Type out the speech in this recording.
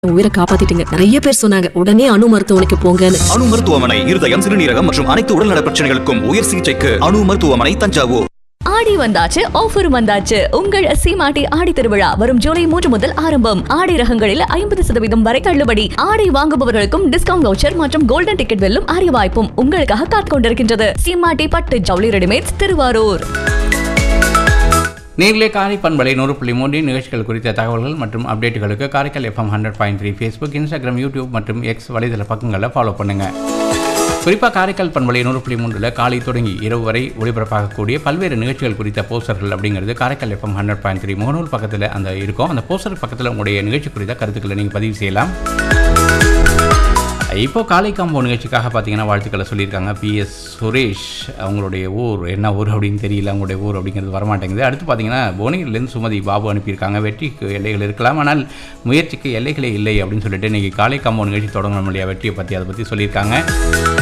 உயிரை காப்பாத்திட்டீங்க. நிறைய பேர் சொன்னாங்க உடனே அணு மருத்துவமனைக்கு போங்கன்னு. அணு மருத்துவமனை இருதயம், சிறுநீரகம் மற்றும் அனைத்து உடல்நல பிரச்சனைகளுக்கும் உயர் சிகிச்சைக்கு அணு மருத்துவமனை, தஞ்சாவூர். ஆடி வந்தாச்சு, ஆஃபர் வந்தாச்சு. உங்கள் சீமாட்டி ஆடி திருவிழா வரும் ஜூலை 3 முதல் ஆரம்பம். ஆடை ரகங்களில் 50% வரை தள்ளுபடி. ஆடை வாங்குபவர்களுக்கும் டிஸ்கவுண்ட் வவுச்சர் மற்றும் கோல்டன் டிக்கெட் வெல்லும் அரிய வாய்ப்பும் உங்களுக்காக காத்துக் கொண்டிருக்கின்றது. சீமாட்டி பட்டு ஜவுளி ரெடிமேட்ஸ், திருவாரூர். நேரிலே காரை பண்பலை 100.3 நிகழ்ச்சிகள் குறித்த தகவல்கள் மற்றும் அப்டேட்டுகளுக்கு Karaikal FM 100.3 Facebook, Instagram, YouTube மற்றும் எக்ஸ் வலைதள பக்கங்களில் ஃபாலோ பண்ணுங்கள். குறிப்பாக காரைக்கால் பண்பலை 100.3 காலை தொடங்கி இரவு வரை ஒளிபரப்பாகக்கூடிய பல்வேறு நிகழ்ச்சிகள் குறித்த போஸ்டர்கள் அப்படிங்கிறது காரைக்கால் FM 100.3 முகநூல் பக்கத்தில் அந்த இருக்கும். அந்த போஸ்டர் பக்கத்தில் உங்களுடைய நிகழ்ச்சி குறித்த கருத்துக்களை நீங்கள் பதிவு செய்யலாம். இப்போது காலை காம்போ நிகழ்ச்சிக்காக பார்த்தீங்கன்னா வாழ்த்துக்களை சொல்லியிருக்காங்க. PS சுரேஷ், அவங்களுடைய ஊர் என்ன ஊர் அப்படின்னு தெரியல, அவங்களுடைய ஊர் அப்படிங்கிறது வரமாட்டேங்குது. அடுத்து பார்த்தீங்கன்னா புவனகிரிலேருந்து சுமதி பாபு அனுப்பியிருக்காங்க. வெற்றிக்கு எல்லைகள் இருக்கலாம், ஆனால் முயற்சிக்கு எல்லைகளே இல்லை அப்படின்னு சொல்லிட்டு இன்றைக்கி காலை காம்போ நிகழ்ச்சி தொடங்கணும் இல்லையா, வெற்றியை பற்றி அதை பற்றி சொல்லியிருக்காங்க.